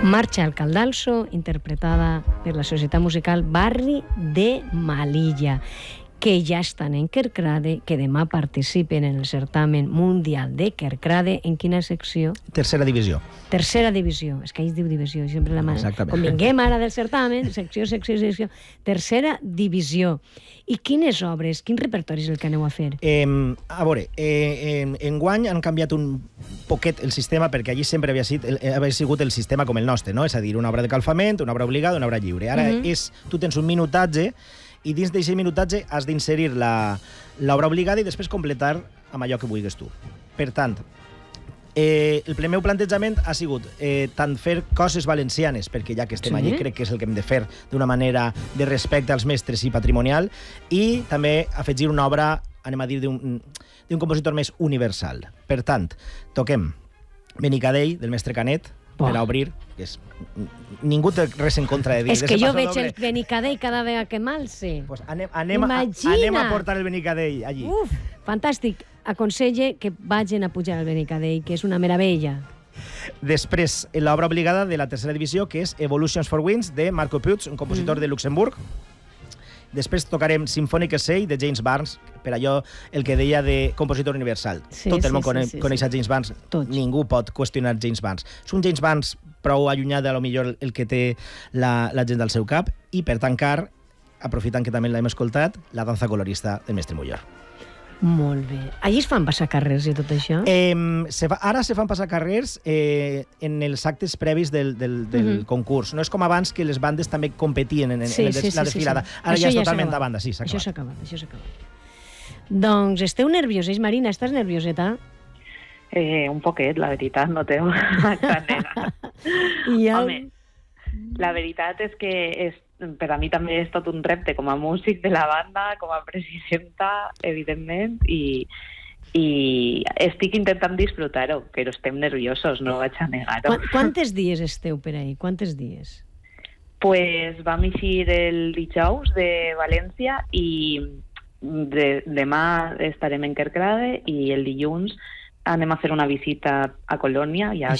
Marxa al Caldalso, interpretada per la Societat Musical Barri de Malilla, que ja estan en Kerkrade, que demà participen en el certamen mundial de Kerkrade. En quina secció? Tercera divisió. Tercera divisió. És que ahir es diu divisió, sempre la mà. Exactament. Com vinguem ara del certamen, secció. Tercera divisió. I quines obres, quin repertori és el que aneu a fer? A veure, enguany han canviat un poquet el sistema, perquè allí sempre havia sigut el sistema com el nostre, no? És a dir, una obra de calfament, una obra obligada, una obra lliure. Ara tu tens un minutatge i dins d'aquest minutatge has d'inserir l'obra obligada i després completar amb allò que vulguis tu. Per tant, el meu plantejament ha sigut tant fer coses valencianes, perquè ja que estem allí crec que és el que hem de fer d'una manera de respecte als mestres i patrimonial, i també afegir una obra, anem a dir, d'un compositor més universal. Per tant, toquem Benicadell, del mestre Canet, per a obrir, que és... Ningú té res en contra de dir. És que jo veig el Benicadell cada vegada que m'alce. Pues anem a portar el Benicadell allí. Uf, fantàstic. Aconselle que vagin a pujar al Benicadell, que és una meravella. Després, l'obra obligada de la tercera divisió, que és Evolutions for Winds, de Marco Puig, un compositor de Luxemburg. Després tocarem Symphonic Essay, de James Barnes, per allò el que deia de compositor universal. Tot el món coneix a James Barnes. Ningú pot qüestionar James Barnes. És un James Barnes prou allunyat de lo millor el que té la gent del seu cap, i per tancar, aprofitant que també l'hem escoltat, la danza colorista del mestre Muller. Molt bé. Allí es fan passar carrers i tot això? Ara se fan passar carrers en els actes previs del concurs. No és com abans, que les bandes també competien en la desfilada. Ara ja és totalment a banda, sí, s'ha acabat. Això s'ha acabat. Doncs esteu nervioses, Marina? Estàs nervioseta? Un poquet, la veritat, no té una nega. Home, la veritat és que per a mi també és tot un repte com a músic de la banda, com a presidenta, evidentment, i estic intentant disfrutar-ho, però estem nerviosos, no vaig a negar-ho. Quantes dies esteu per ahí? Quantes dies? Pues vam eixir el dijous de València i demà estarem en Kerkrade i el dilluns anem a fer una visita a Colònia, ja